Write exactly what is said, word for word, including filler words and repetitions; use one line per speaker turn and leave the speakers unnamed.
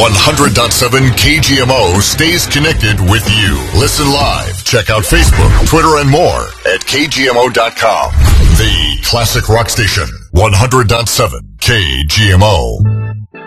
one hundred point seven K G M O stays connected with you. Listen live, check out Facebook, Twitter, and more at K G M O dot com. The Classic Rock Station, one hundred point seven K G M O.